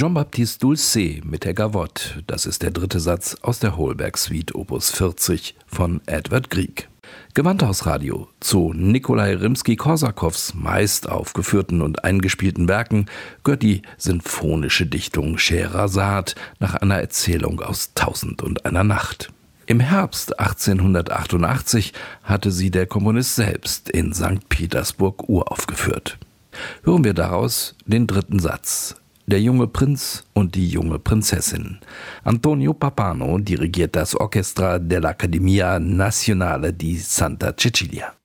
Jean-Baptiste Dulcet mit der Gavotte, das ist der dritte Satz aus der Holberg-Suite Opus 40 von Edvard Grieg. Gewandhausradio zu Nikolai Rimski-Korsakows meist aufgeführten und eingespielten Werken gehört die sinfonische Dichtung Scheherazad nach einer Erzählung aus Tausend und einer Nacht. Im Herbst 1888 hatte sie der Komponist selbst in St. Petersburg uraufgeführt. Hören wir daraus den dritten Satz. Der junge Prinz und die junge Prinzessin. Antonio Pappano dirigiert das Orchestra dell'Accademia Nazionale di Santa Cecilia.